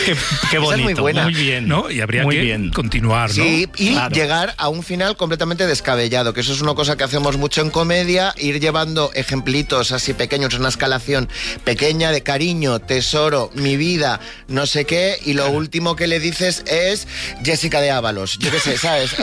Qué bonito, Esa es muy buena. muy bien. ¿No? Y habría muy que bien. continuar, ¿no? Sí, y Claro. llegar a un final completamente descabellado, que eso es una cosa que hacemos mucho en comedia, ir llevando ejemplitos así pequeños, una escalación pequeña de cariño, tesoro, mi vida, no sé qué, y lo último que le dices es Jessica de Ábalos. Yo qué sé, ¿sabes?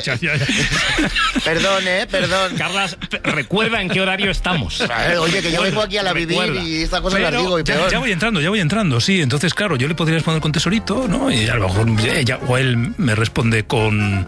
Perdón. Carlas, recuerda en qué horario estamos. Oye, que yo vengo aquí a la vivir Recuerda. y esta cosa la Pero digo y peor. ya voy entrando, sí. Entonces, claro, yo le podría responder con tesorito, ¿no? Y a lo mejor ella o él me responde con...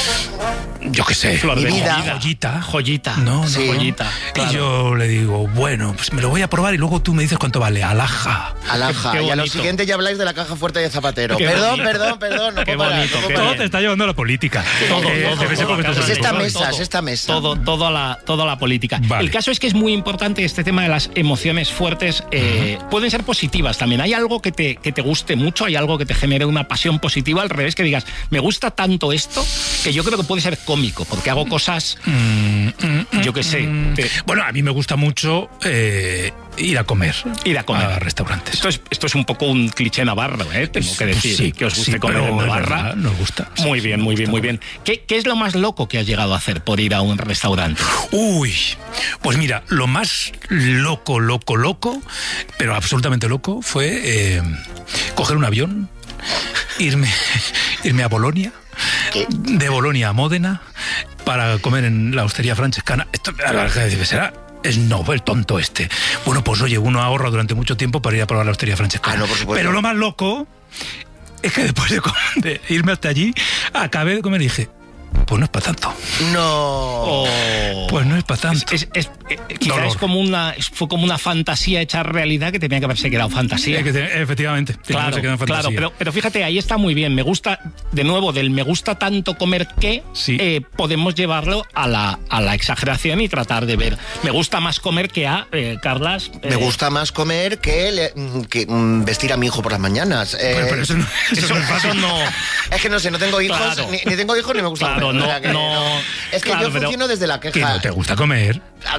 Yo qué sé, Flor de Mi vida. Joyita. No, Sí. Joyita. Claro. Y yo le digo, bueno, pues me lo voy a probar y luego tú me dices cuánto vale. Alhaja. Alhaja. Qué Y a lo bonito. siguiente ya habláis de la caja fuerte de Zapatero. Qué Perdón, bonito. no Qué puedo parar, bonito, no puedo qué parar. Todo te está llevando a la política. Todo, Debe ser porque tú todo, eres Es esta todo. mesa, es esta mesa. Toda la política. Vale. El caso es que es muy importante este tema de las emociones fuertes. Pueden ser positivas también. Hay algo que te guste mucho, hay algo que te genere una pasión positiva, al revés, que digas, me gusta tanto esto, que yo creo que puede ser cómico, porque hago cosas, yo qué sé, Bueno, a mí me gusta mucho ir a comer. ir a comer. A restaurantes. Esto es un poco un cliché navarro, tengo que decir, Sí, que os guste sí, comer pero en es Navarra. verdad, nos gusta. Muy bien, muy bien, muy bien. ¿Qué es lo más loco que has llegado a hacer por ir a un restaurante? Uy, pues mira, lo más loco, pero absolutamente loco, fue coger un avión, irme a Bolonia, ¿Qué? de Bolonia a Módena, para comer en la hostería francescana. Esto, a la verdad, será... Es no, el tonto este. Bueno, pues oye, uno ahorra durante mucho tiempo para ir a probar la hostería francescana. Ah, no, por supuesto. Pero lo más loco es que después de irme hasta allí, acabé de comer y dije, pues no es para tanto. No. Pues no es para tanto. Quizás Dolor. fue como una fantasía hecha realidad que tenía que haberse quedado fantasía. Efectivamente. Claro, se queda en fantasía. claro, pero fíjate, ahí está muy bien. Me gusta, de nuevo, me gusta tanto comer que Sí. podemos llevarlo a la exageración y tratar de ver. Me gusta más comer que Carlas. Me gusta más comer que vestir a mi hijo por las mañanas. Pero eso no es fácil. Eso no. Es que no sé, no tengo hijos, Claro. ni tengo hijos ni me gusta Claro, comer. no, O sea que no. Es que Claro, yo pero- funciono desde la ¿Que queja. no te gusta comer?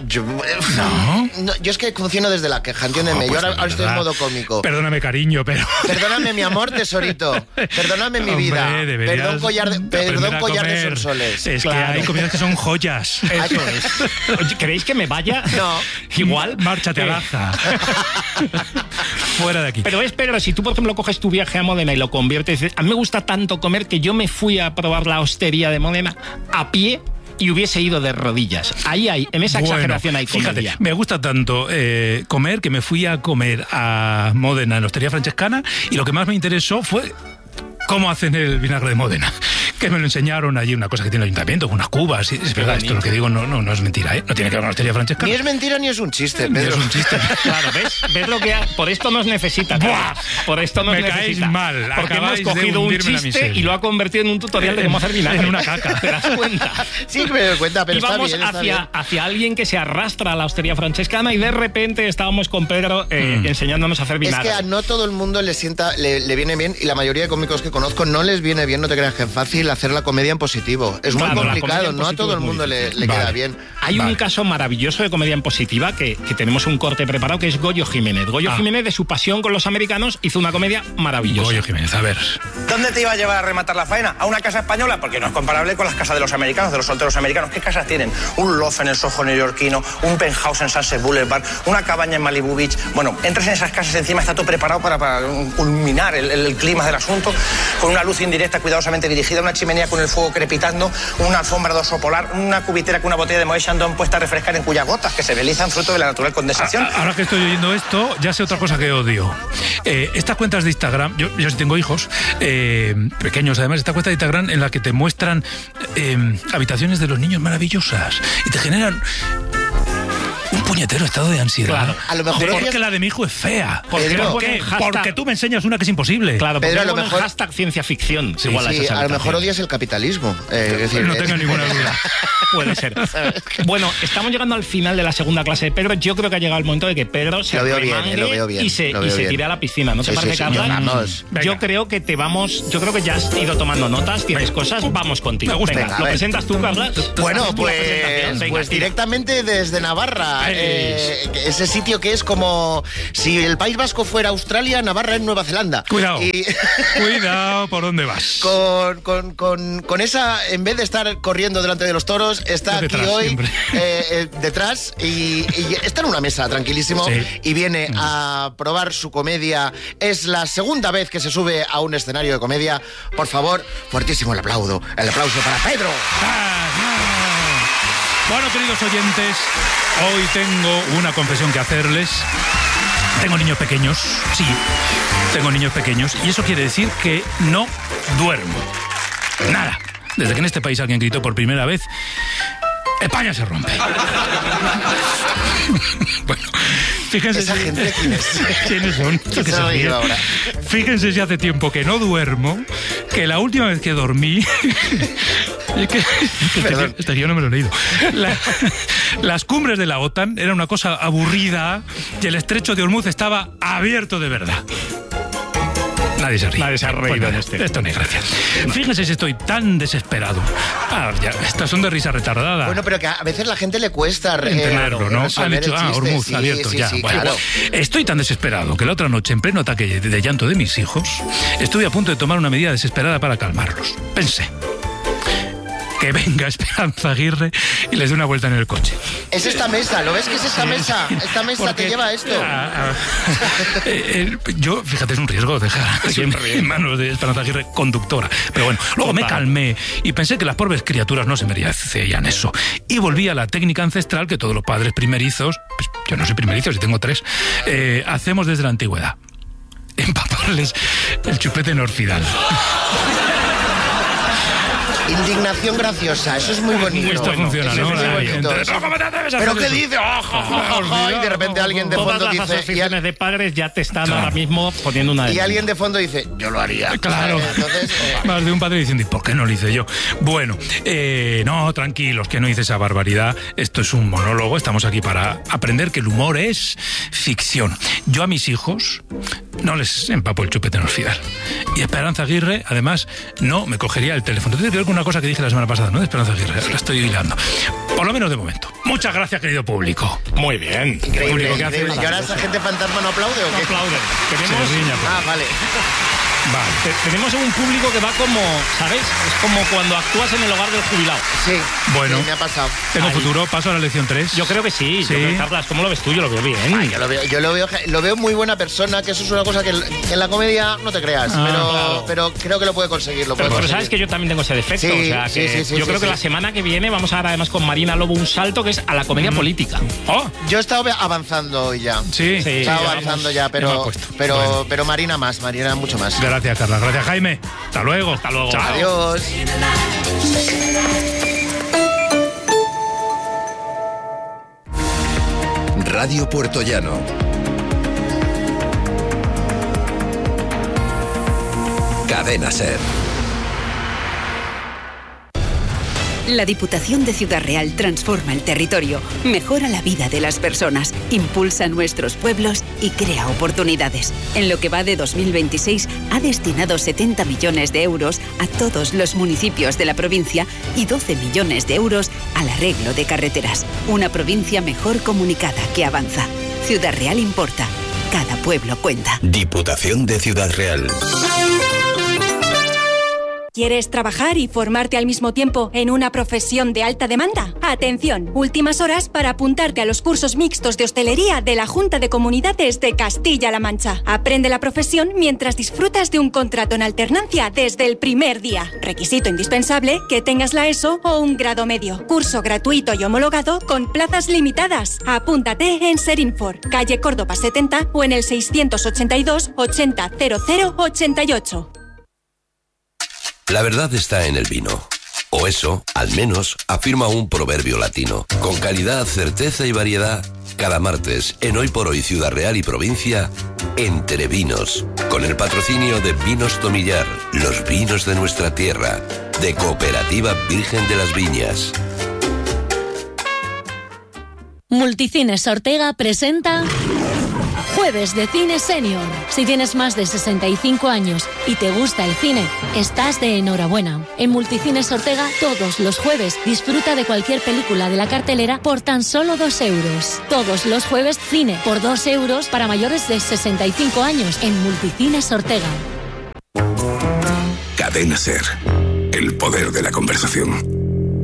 No, yo es que funciono desde la queja, entiéndeme. Pues yo ahora de estoy en verdad. modo cómico. Perdóname, cariño, pero... Perdóname, mi amor, tesorito. Perdóname, mi vida. Hombre, deberías Perdón, collar de aprender a sonsoles. comer. Es Claro. que hay comidas que son joyas. Eso es. Oye, ¿queréis que me vaya? No. Igual. Márchate a Laza. Fuera de aquí. Pero si tú, por ejemplo, coges tu viaje a Módena y lo conviertes, dices, a mí me gusta tanto comer que yo me fui a probar la hostería de Módena a pie y hubiese ido de rodillas. Ahí hay, en esa exageración hay comedia. Fíjate, me gusta tanto comer que me fui a comer a Módena en la hostería francescana y lo que más me interesó fue cómo hacen el vinagre de Módena, que me lo enseñaron allí, una cosa que tiene el ayuntamiento, con unas cubas, y es verdad, esto lo que digo no es mentira, no tiene que ver con la hostería francescana. Ni es mentira ni es un chiste, Ni Pedro. es un chiste. Claro, ¿ves lo que por esto nos necesita? Buah, Por esto nos me necesita. caéis mal, Porque hemos acabáis de cogido un hundirme en la chiste miseria. y lo ha convertido en un tutorial de cómo hacer vinagre. En una caca. ¿Te das cuenta? Sí, me doy cuenta, pero Y está vamos bien, está bien. hacia alguien que se arrastra a la hostería francescana y de repente estábamos con Pedro enseñándonos a hacer Es vinagre. que a no todo el mundo le viene bien, y la mayoría de cómicos que conozco no les viene bien, no te creas que es fácil hacer la comedia en positivo. Es Claro, muy la comedia complicado, en no a positivo todo es el muy mundo le difícil. queda Vale. bien. Hay un Vale. caso maravilloso de comedia en positiva que tenemos un corte preparado, que es Goyo Jiménez. Goyo Jiménez, de su pasión con los americanos, hizo una comedia maravillosa. Goyo Jiménez, a ver. ¿Dónde te iba a llevar a rematar la faena? ¿A una casa española? Porque no es comparable con las casas de los americanos, de los solteros americanos. ¿Qué casas tienen? Un loft en el Soho neoyorquino, un penthouse en Sunset Boulevard, una cabaña en Malibu Beach. Bueno, entras en esas casas, encima está todo preparado para culminar el clima del asunto, con una luz indirecta cuidadosamente dirigida, una chimenea con el fuego crepitando, una alfombra de oso polar, una cubitera con una botella de Moët Chandon puesta a refrescar en cuyas gotas que se deslizan fruto de la natural condensación. Ahora que estoy oyendo esto, ya sé otra cosa que odio. Estas cuentas de Instagram, yo sí tengo hijos, pequeños además, esta cuenta de Instagram en la que te muestran habitaciones de los niños maravillosas y te generan un puñetero estado de ansiedad. Claro. A lo mejor Porque odias- la de mi hijo es fea. Pedro, ¿Por qué? hashtag- Porque tú me enseñas una que es imposible. Claro, porque Pedro, a lo ponen mejor- hashtag ciencia ficción. Sí, igual Sí, esas a lo mejor habitaciones. odias el capitalismo. Es decir, No tengo ninguna duda. Puede ser. Bueno, estamos llegando al final de la segunda clase de Pedro. Yo creo que ha llegado el momento de que Pedro se Lo veo bien, remangue lo veo bien, y se lo veo bien. tire a la piscina. ¿No te Sí, parece, sí, sí, Carla? vamos. Venga. Yo creo que yo creo que ya has ido tomando notas, tienes cosas, vamos contigo. Me gusta. Venga, Venga, a ¿lo ver. presentas tú, Carla? Bueno, Haces tú la presentación. pues Venga, tira. directamente desde Navarra. ese sitio que es como si el País Vasco fuera Australia, Navarra es Nueva Zelanda. Cuidado. Cuidado por dónde vas. Con esa, en vez de estar corriendo delante de los toros, está detrás, aquí hoy detrás y está en una mesa tranquilísimo, sí. Y viene a probar su comedia. Es la segunda vez que se sube a un escenario de comedia. Por favor, fuertísimo el aplauso para Pedro. Bueno, queridos oyentes, hoy tengo una confesión que hacerles. Tengo niños pequeños, sí, tengo niños pequeños, y eso quiere decir que no duermo. Nada. Desde que en este país alguien gritó por primera vez, España se rompe. Bueno, fíjense. ¿Esa gente quién es? ¿Quiénes son? ¿Quién se lo digo ahora? Fíjense si hace tiempo que no duermo, que la última vez que dormí... Este guión no me lo he leído. Las cumbres de la OTAN era una cosa aburrida y el estrecho de Ormuz estaba abierto de verdad. Nadie se ríe. Nadie se ha reído en este. Esto no es gracia. Fíjense si estoy tan desesperado. Estas son de risa retardada. Bueno, pero que a veces la gente le cuesta entenderlo, ¿no? Han dicho, Ormuz, sí, abierto, sí, ya. Sí, bueno, claro. Estoy tan desesperado que la otra noche, en pleno ataque de llanto de mis hijos, estuve a punto de tomar una medida desesperada para calmarlos. Pensé, que venga Esperanza Aguirre y les dé una vuelta en el coche. Es esta mesa, ¿lo ves que es esta mesa? Esta mesa Porque te lleva a esto. Yo, fíjate, es un riesgo dejar en manos de Esperanza Aguirre conductora. Pero bueno, luego me calmé y pensé que las pobres criaturas no se merecían eso. Y volví a la técnica ancestral que todos los padres primerizos, pues yo no soy primerizo, si tengo 3, hacemos desde la antigüedad. Empaparles el chupete en Orfidal. Indignación graciosa, eso es muy bonito. Esto funciona, eso ¿no? es muy bonito. ¿Pero qué dice? Y de repente alguien de fondo Todas las dice... asociaciones de padres ya te están Claro. ahora mismo poniendo una... Y alguien de fondo dice, yo lo haría. Claro. Entonces, Más de un padre diciendo, ¿y por qué no lo hice yo? Bueno, no, tranquilos, que no hice esa barbaridad. Esto es un monólogo, estamos aquí para aprender que el humor es ficción. Yo a mis hijos no les empapo el chupete en Orfidal. Y Esperanza Aguirre, además, no me cogería el teléfono. Tiene que ver con una cosa que dije la semana pasada, ¿no? De Esperanza Aguirre, la estoy hilando. Por lo menos de momento. Muchas gracias, querido público. Muy bien. increíble, público que hace- increíble. ¿Y ahora esa gente fantasma no aplaude o No qué? aplauden. Tenemos, Sí, niña, pues. Ah, vale. Vale. tenemos un público que va como, ¿sabes? Es como cuando actúas en el hogar del jubilado. Sí, Bueno. sí, me ha pasado. Tengo Ahí. futuro, paso a la lección 3. Yo creo que sí. Sí. Yo creo que, Carlas, ¿cómo lo ves tú? Yo lo veo bien. Yo lo veo muy buena persona, que eso es una cosa que en la comedia no te creas, pero creo que lo puede conseguir. Lo puede Pero conseguir. sabes que yo también tengo ese defecto. Sí, o sea, que sí, yo creo que sí. la semana que viene vamos a dar además con Marina Lobo un salto que es a la comedia política. ¡Oh! Yo he estado avanzando hoy ya. Sí. Sí. He estado ya avanzando vamos. ya, Ya me ha puesto. Bueno. pero Marina mucho más. Gracias, Carla. Gracias, Jaime. Hasta luego. Hasta luego. Chao. Adiós. Radio Puertollano. Cadena SER. La Diputación de Ciudad Real transforma el territorio, mejora la vida de las personas, impulsa nuestros pueblos y crea oportunidades. En lo que va de 2026 ha destinado 70 millones de euros a todos los municipios de la provincia y 12 millones de euros al arreglo de carreteras. Una provincia mejor comunicada que avanza. Ciudad Real importa. Cada pueblo cuenta. Diputación de Ciudad Real. ¿Quieres trabajar y formarte al mismo tiempo en una profesión de alta demanda? Atención, últimas horas para apuntarte a los cursos mixtos de hostelería de la Junta de Comunidades de Castilla-La Mancha. Aprende la profesión mientras disfrutas de un contrato en alternancia desde el primer día. Requisito indispensable, que tengas la ESO o un grado medio. Curso gratuito y homologado con plazas limitadas. Apúntate en Serinfor, calle Córdoba 70 o en el 682 80 00 88. La verdad está en el vino. O eso, al menos, afirma un proverbio latino. Con calidad, certeza y variedad, cada martes, en Hoy por Hoy Ciudad Real y Provincia, Entre Vinos. Con el patrocinio de Vinos Tomillar, los vinos de nuestra tierra, de Cooperativa Virgen de las Viñas. Multicines Ortega presenta Jueves de Cine Senior. Si tienes más de 65 años y te gusta el cine, estás de enhorabuena. En Multicines Ortega, todos los jueves, disfruta de cualquier película de la cartelera por tan solo 2 euros. Todos los jueves, cine por 2 euros para mayores de 65 años en Multicines Ortega. Cadena SER. El poder de la conversación.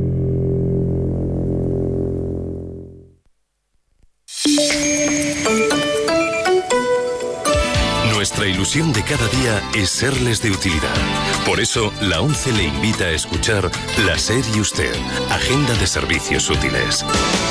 Nuestra ilusión de cada día es serles de utilidad. Por eso, la ONCE le invita a escuchar La SER y Usted, Agenda de Servicios Útiles.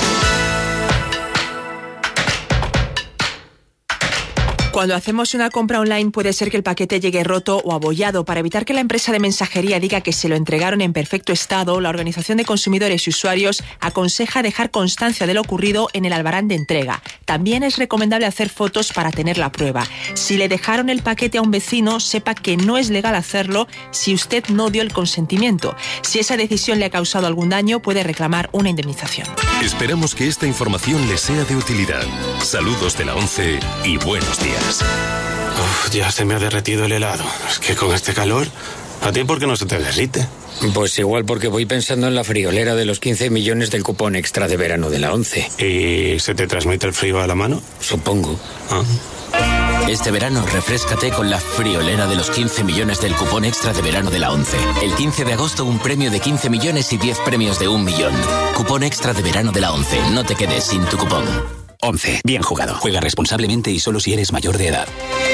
Cuando hacemos una compra online puede ser que el paquete llegue roto o abollado. Para evitar que la empresa de mensajería diga que se lo entregaron en perfecto estado, la Organización de Consumidores y Usuarios aconseja dejar constancia de lo ocurrido en el albarán de entrega. También es recomendable hacer fotos para tener la prueba. Si le dejaron el paquete a un vecino, sepa que no es legal hacerlo si usted no dio el consentimiento. Si esa decisión le ha causado algún daño, puede reclamar una indemnización. Esperamos que esta información le sea de utilidad. Saludos de la ONCE y buenos días. Uf, ya se me ha derretido el helado. Es que con este calor, ¿a ti por qué no se te derrite? Pues igual porque voy pensando en la friolera de los 15 millones del cupón extra de verano de la ONCE. ¿Y se te transmite el frío a la mano? Supongo. Este verano refréscate con la friolera de los 15 millones del cupón extra de verano de la ONCE. El 15 de agosto un premio de 15 millones y 10 premios de 1 millón. Cupón extra de verano de la ONCE. No te quedes sin tu cupón. 11. Bien jugado. Juega responsablemente y solo si eres mayor de edad.